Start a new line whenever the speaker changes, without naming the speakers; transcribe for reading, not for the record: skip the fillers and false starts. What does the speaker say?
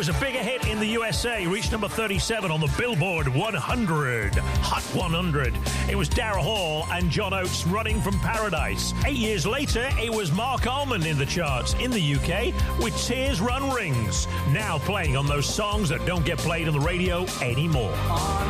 was a bigger hit in the USA, reached number 37 on the Billboard 100, Hot 100. It was Daryl Hall and John Oates, Running from Paradise. 8 years later, it was Mark Almond in the charts in the UK with Tears Run Rings, now playing on those songs that don't get played on the radio anymore.